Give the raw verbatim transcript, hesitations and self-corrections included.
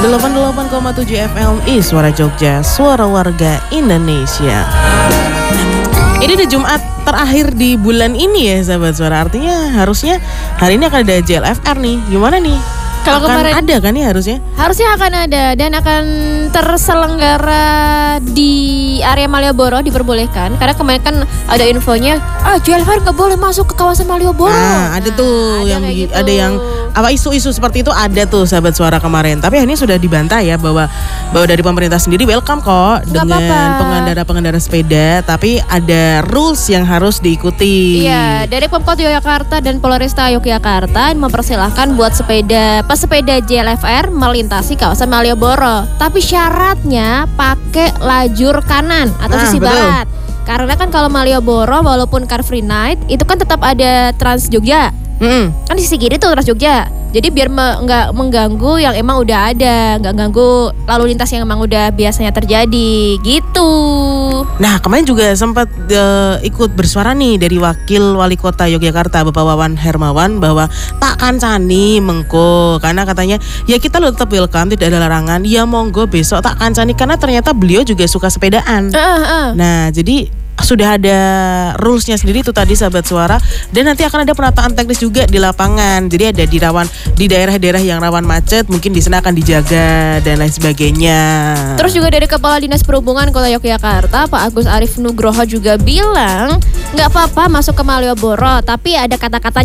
delapan puluh delapan koma tujuh F M I Suara Jogja, suara warga Indonesia. Ini di Jumat terakhir di bulan ini ya sahabat suara. Artinya harusnya hari ini akan ada J L F R nih. Gimana nih? Kalau akan kemarin ada kan ya harusnya? Harusnya akan ada dan akan terselenggara di area Malioboro, diperbolehkan. Karena kemarin kan ada infonya, ah J L F R nggak boleh masuk ke kawasan Malioboro. Nah, ada tuh nah, yang ada, gitu. ada yang apa isu-isu seperti itu ada tuh sahabat suara kemarin. Tapi ini sudah dibantah ya bahwa bahwa dari pemerintah sendiri welcome kok Nggak dengan apa-apa. pengendara-pengendara sepeda, tapi ada rules yang harus diikuti. Iya, dari Pemkot Yogyakarta dan Polresta Yogyakarta mempersilahkan buat sepeda pesepeda J L F R melintasi kawasan Malioboro. Tapi syaratnya pakai lajur kanan atau Nah, sisi betul. barat. Karena kan kalau Malioboro walaupun Car Free Night itu kan tetap ada Trans Jogja. Mm-mm. Kan di sisi kiri tuh Trans Jogja. Jadi biar me- nggak mengganggu yang emang udah ada, nggak ganggu lalu lintas yang emang udah biasanya terjadi, gitu. Nah kemarin juga sempat uh, ikut bersuara nih dari Wakil Wali Kota Yogyakarta Bapak Wawan Hermawan bahwa tak kancani mengko, karena katanya ya kita lo tetap welcome, tidak ada larangan, ya monggo besok tak kancani, karena ternyata beliau juga suka sepedaan. Uh, uh. Nah jadi sudah ada rulesnya sendiri itu tadi sahabat suara, dan nanti akan ada penataan teknis juga di lapangan. Jadi ada di rawan di daerah-daerah yang rawan macet, mungkin di sana akan dijaga dan lain sebagainya. Terus juga dari Kepala Dinas Perhubungan Kota Yogyakarta Pak Agus Arif Nugroho juga bilang nggak apa-apa masuk ke Malioboro, tapi ada kata-kata